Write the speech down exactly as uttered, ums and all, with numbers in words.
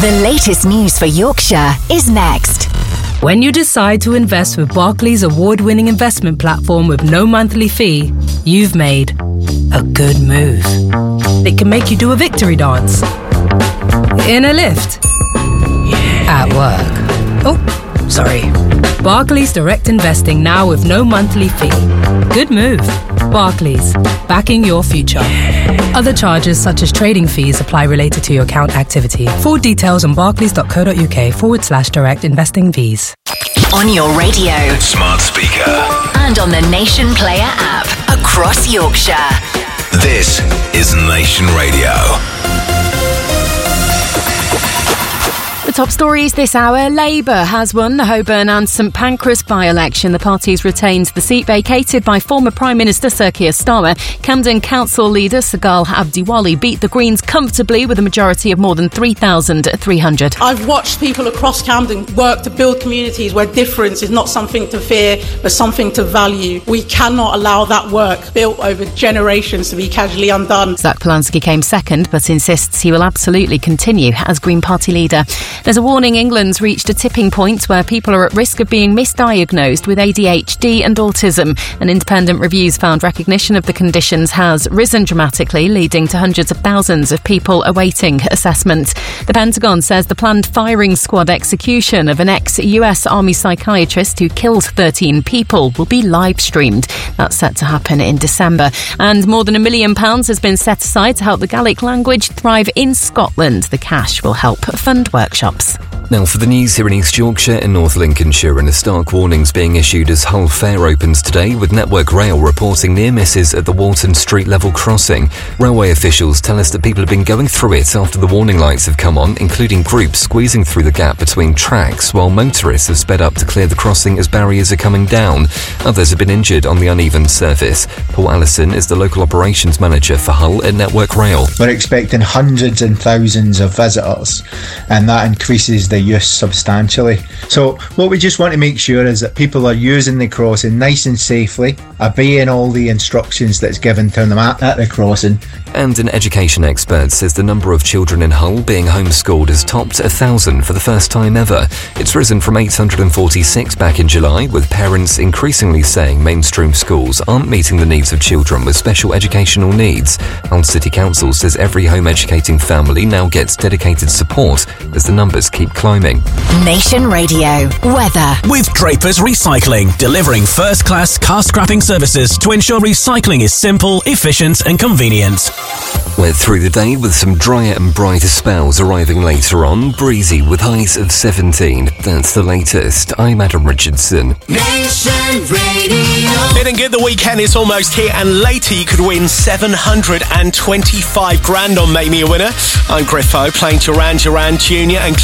The latest news for Yorkshire is next. When you decide to invest with Barclays award-winning investment platform with no monthly fee, you've made a good move. It can make you do a victory dance. In a lift. At work. Oh, sorry. Barclays Direct Investing now with no monthly fee. Good move. Barclays, backing your future. Other charges such as trading fees apply related to your account activity. Full details on barclays.co.uk forward slash direct investing fees. On your radio, smart speaker, and on the Nation Player app across Yorkshire. This is Nation Radio. The top stories this hour. Labour has won the Holborn and St Pancras by-election. The party's retained the seat vacated by former Prime Minister Sir Keir Starmer. Camden Council leader Sagal Abdiwali beat the Greens comfortably with a majority of more than three thousand three hundred. I've watched people across Camden work to build communities where difference is not something to fear but something to value. We cannot allow that work built over generations to be casually undone. Zach Polanski came second but insists he will absolutely continue as Green Party leader. There's a warning England's reached a tipping point where people are at risk of being misdiagnosed with A D H D and autism. An independent review's found recognition of the conditions has risen dramatically, leading to hundreds of thousands of people awaiting assessment. The Pentagon says the planned firing squad execution of an ex-U S Army psychiatrist who killed thirteen people will be live-streamed. That's set to happen in December. And more than a million pounds has been set aside to help the Gaelic language thrive in Scotland. The cash will help fund workshops. Now for the news here in East Yorkshire and North Lincolnshire, and a stark warning's being issued as Hull Fair opens today, with Network Rail reporting near misses at the Walton Street level crossing. Railway officials tell us that people have been going through it after the warning lights have come on, including groups squeezing through the gap between tracks, while motorists have sped up to clear the crossing as barriers are coming down. Others have been injured on the uneven surface. Paul Allison is the local operations manager for Hull at Network Rail. We're expecting hundreds and thousands of visitors, and that increases the use substantially. So what we just want to make sure is that people are using the crossing nice and safely, obeying all the instructions that's given to them at, at the crossing. And an education expert says the number of children in Hull being homeschooled has topped a thousand for the first time ever. It's risen from eight hundred forty-six back in July, with parents increasingly saying mainstream schools aren't meeting the needs of children with special educational needs. Hull City Council says every home educating family now gets dedicated support as the numbers keep climbing. Nation Radio weather. With Draper's Recycling, delivering first-class car scrapping services to ensure recycling is simple, efficient and convenient. We're through the day with some drier and brighter spells arriving later on, breezy with highs of seventeen. That's the latest. I'm Adam Richardson. Nation Radio. Feeling good, the weekend is almost here, and later you could win seven hundred twenty-five grand on Make Me a Winner. I'm Griffo, playing Duran Duran Junior and